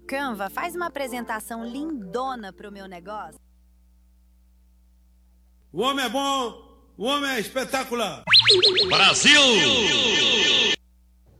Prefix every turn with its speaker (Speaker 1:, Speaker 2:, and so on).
Speaker 1: Canva, faz uma apresentação lindona pro meu negócio.
Speaker 2: O homem é bom, o homem é espetacular.
Speaker 3: Brasil!